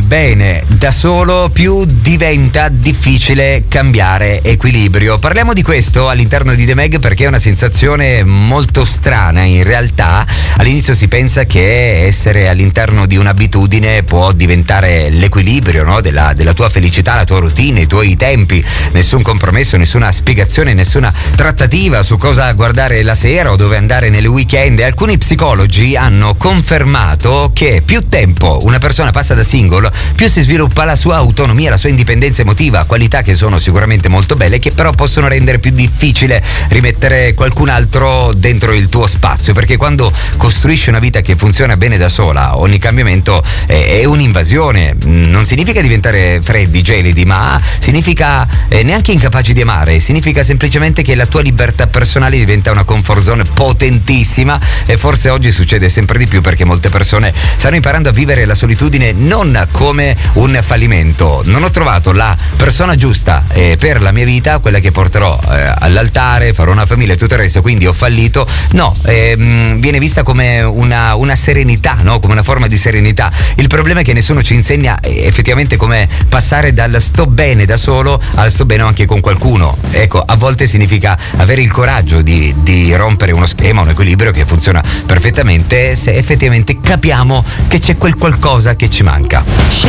bene da solo, più diventa difficile cambiare equilibrio. Parliamo di questo all'interno di The Meg perché è una sensazione molto strana. In realtà all'inizio si pensa che essere all'interno di un'abitudine può diventare l'equilibrio, no? della tua felicità, la tua routine, i tuoi tempi, nessun compromesso, nessuna spiegazione, nessuna trattativa su cosa guardare la sera o dove andare nelle weekend. E alcuni psicologi hanno confermato che più tempo una persona passa da single, più si sviluppa la sua autonomia, la sua indipendenza emotiva, qualità che sono sicuramente molto belle, che però possono rendere più difficile rimettere qualcun altro dentro il tuo spazio, perché quando costruisci una vita che funziona bene da sola, ogni cambiamento è un'invasione. Non significa diventare freddi, gelidi, ma significa neanche incapaci di amare, significa semplicemente che la tua libertà personale diventa una comfort zone potentissima. E forse oggi succede sempre di più perché molte persone stanno imparando a vivere la solitudine non come un fallimento. Non ho trovato la persona giusta per la mia vita, quella che porterò all'altare, farò una famiglia e tutto il resto, quindi ho fallito. No, viene vista come una serenità, no? Come una forma di serenità. Il problema è che nessuno ci insegna effettivamente come passare dal sto bene da solo al sto bene anche con qualcuno. Ecco, a volte significa avere il coraggio di rompere uno schema, un equilibrio che funziona perfettamente se effettivamente capiamo che c'è quel qualcosa che ci manca.